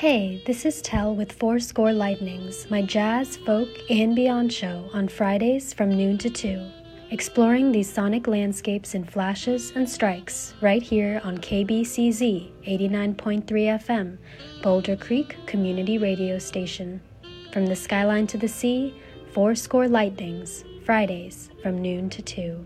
Hey, this is Tell with Fourscore Lightnings, my jazz, folk, and beyond show on Fridays from noon to 2. Exploring these sonic landscapes in flashes and strikes right here on KBCZ 89.3 FM, Boulder Creek Community Radio Station. From the skyline to the sea, Fourscore Lightnings, Fridays from noon to 2.